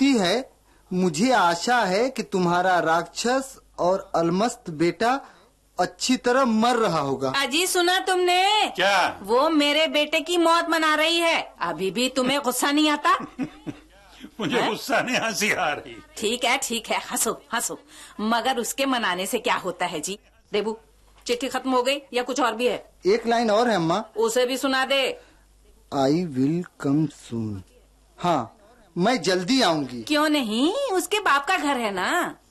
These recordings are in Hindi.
लिखती है, मुझे आशा है कि तुम्हारा राक्षस और अलमस्त बेटा अच्छी तरह मर रहा होगा। अजी सुना तुमने? क्या? वो मेरे बेटे की मौत मना रही है। अभी भी तुम्हें गुस्सा नहीं आता? मुझे गुस्सा नहीं, हंसी आ रही। ठीक है, हंसो हंसो, मगर उसके मनाने से क्या होता है जी? देबू, चिट्ठी खत्म हो गई या कुछ और भी है? एक लाइन और है अम्मा। उसे भी सुना दे। आई विल कम सून। हाँ, मैं जल्दी आऊंगी। क्यों नहीं, उसके बाप का घर है ना।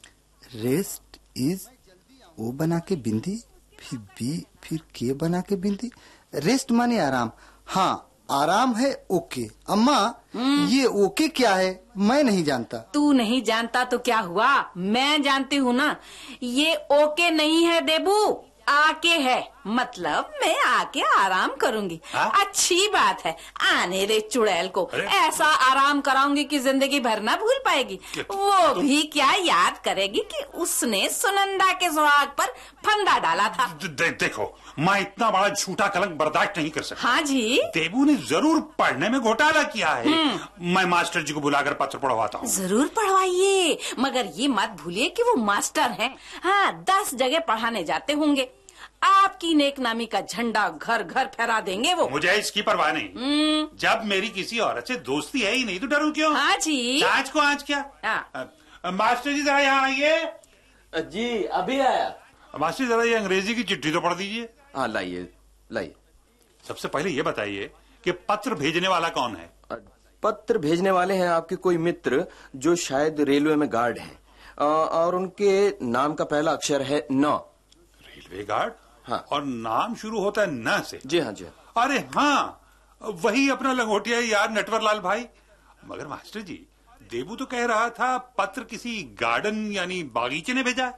रेस्ट इज ओ बना के बिंदी, फिर बी, फिर के बना के बिंदी। रेस्ट माने आराम। हाँ, आराम है ओके। अम्मा, ये ओके क्या है? मैं नहीं जानता। तू नहीं जानता तो क्या हुआ, मैं जानती हूँ ना। ये ओके नहीं है देबू, आके है। मतलब मैं आके आराम करूंगी। अच्छी बात है, आने रे चुड़ैल को। ऐसा आराम कराऊंगी कि जिंदगी भर ना भूल पाएगी। वो भी क्या याद करेगी कि उसने सुनंदा के सुहाग पर फंदा डाला था। देखो, मैं इतना बड़ा झूठा कलंक बर्दाश्त नहीं कर सकता। हाँ जी, देबू ने जरूर पढ़ने में घोटाला किया है। मैं मास्टर जी को बुलाकर पत्र पढ़वाता हूँ। जरूर पढ़वाइए, मगर ये मत भूलिए कि वो मास्टर हैं। हाँ, 10 जगह पढ़ाने जाते होंगे। आपकी नेकनामी का झंडा घर घर फहरा देंगे वो। मुझे इसकी परवाह नहीं। जब मेरी किसी औरत से दोस्ती है ही नहीं तो डरूं क्यों? हाँ जी। आज को आज क्या? मास्टर जी जरा यहाँ आइए। जी अभी आया। मास्टर जरा ये अंग्रेजी की चिट्ठी तो पढ़ दीजिए। हाँ लाइए। सबसे पहले ये बताइए कि पत्र भेजने वाला कौन है? पत्र भेजने वाले हैं आपके कोई मित्र जो शायद रेलवे में गार्ड हैं, और उनके नाम का पहला अक्षर है न। Railway guard? हाँ। और नाम शुरू होता है न से? जी हाँ। अरे हाँ, वही अपना लंगोटिया यार नटवरलाल भाई। मगर मास्टर जी, देबू तो कह रहा था पत्र किसी गार्डन यानी बागीचे ने भेजा।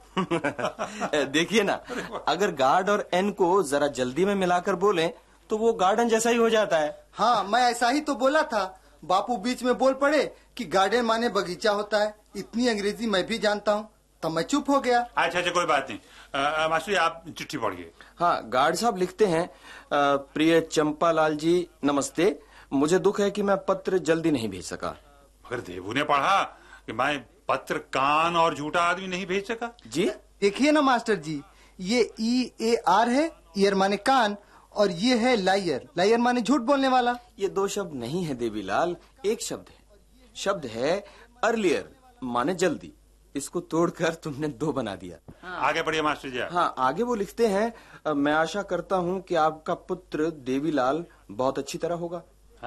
देखिए ना, अगर गार्ड और एन को जरा जल्दी में मिलाकर बोलें तो वो गार्डन जैसा ही हो जाता है। हाँ, मैं ऐसा ही तो बोला था। बापू बीच में बोल पड़े कि गार्डन माने बगीचा होता है। इतनी अंग्रेजी मैं भी जानता हूँ, तो मैं चुप हो गया। अच्छा, कोई बात नहीं। मास्टर जी, आप चिट्ठी पढ़िए। हाँ, गार्ड साहब लिखते हैं, प्रिय चंपालाल जी नमस्ते। मुझे दुख है कि मैं पत्र जल्दी नहीं भेज सका। मगर देबू ने पढ़ा कि मैं पत्र कान और झूठा आदमी नहीं भेज सका। जी देखिए ना मास्टर जी, ये EAR है, ईयर माने कान, और ये है लायर, लायर माने झूठ बोलने वाला। ये 2 शब्द नहीं है देवीलाल, एक शब्द है अर्लियर माने जल्दी। इसको तोड़कर तुमने 2 बना दिया। आगे बढ़िए मास्टर जी। हाँ, आगे वो लिखते हैं, मैं आशा करता हूँ कि आपका पुत्र देवीलाल बहुत अच्छी तरह होगा।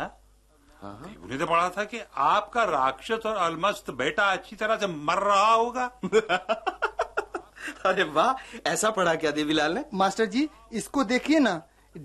देबू ने तो पढ़ा था कि आपका राक्षस और अलमस्त बेटा अच्छी तरह से मर रहा होगा। अरे वाह, ऐसा पढ़ा क्या देवीलाल ने? मास्टर जी, इसको देखिए ना,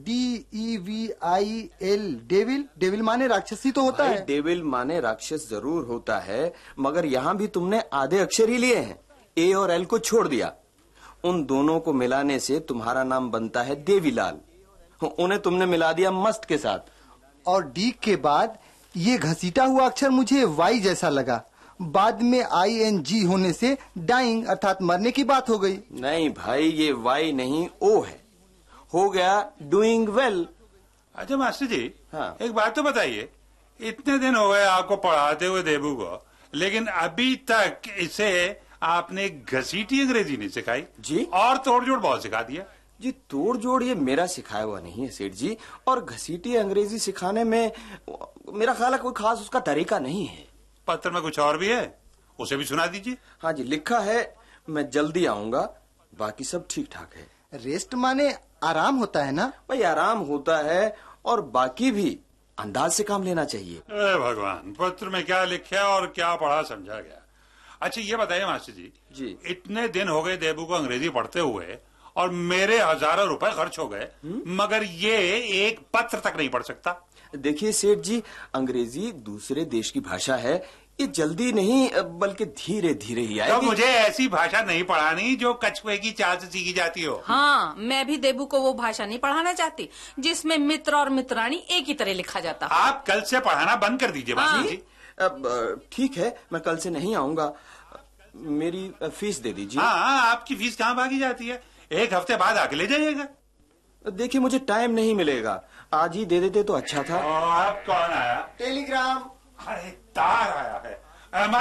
DEVIL, डेविल। डेविल माने राक्षसी तो होता है। डेविल माने राक्षस जरूर होता है, मगर यहाँ भी तुमने आधे अक्षर ही लिए हैं। ए और एल को छोड़ दिया। उन दोनों को मिलाने से तुम्हारा नाम बनता है देवीलाल। उन्हें तुमने मिला दिया मस्त के साथ। और डी के बाद ये घसीटा हुआ अक्षर मुझे वाई जैसा लगा। बाद में ING होने से डाइंग अर्थात मरने की बात हो गई। नहीं भाई, ये वाई नहीं ओ है, हो गया डूइंग वेल। अच्छा मास्टर जी, हाँ। एक बात तो बताइए, इतने दिन हो गए आपको पढ़ाते हुए देबू को, लेकिन अभी तक इसे आपने घसीटी अंग्रेजी नहीं सिखाई जी, और तोड़ जोड़ बहुत सिखा दिया। जी, तोड़ जोड़ ये मेरा सिखाया हुआ नहीं है सेठ जी, और घसीटी अंग्रेजी सिखाने में मेरा ख्याल है कोई खास उसका तरीका नहीं है। पत्र में कुछ और भी है, उसे भी सुना दीजिए। हाँ जी, लिखा है, मैं जल्दी आऊंगा, बाकी सब ठीक ठाक है। रेस्ट माने आराम होता है ना भाई? आराम होता है, और बाकी भी अंदाज से काम लेना चाहिए। अरे भगवान, पत्र में क्या लिखा और क्या पढ़ा समझा गया। अच्छा ये बताइए मास्टर जी, इतने दिन हो गए देबू को अंग्रेजी पढ़ते हुए और मेरे हजारों रुपए खर्च हो गए, मगर ये एक पत्र तक नहीं पढ़ सकता। देखिए सेठ जी, अंग्रेजी दूसरे देश की भाषा है, ये जल्दी नहीं बल्कि धीरे धीरे ही आएगी। तो मुझे ऐसी भाषा नहीं पढ़ानी जो कछुए की चाल से सीखी जाती हो। हाँ, मैं भी देबू को वो भाषा नहीं पढ़ाना चाहती जिसमें मित्र और मित्राणी एक ही तरह लिखा जाता। आप कल से पढ़ाना बंद कर दीजिए मास्टर जी। अब ठीक है, मैं कल से नहीं आऊंगा। मेरी फीस दे दीजिए। हाँ, आपकी फीस कहाँ भागी जाती है, 1 हफ्ते बाद आके ले जाइएगा। देखिए मुझे टाइम नहीं मिलेगा, आज ही दे देते तो अच्छा था। आप कौन आया? टेलीग्राम। अरे तार आया है।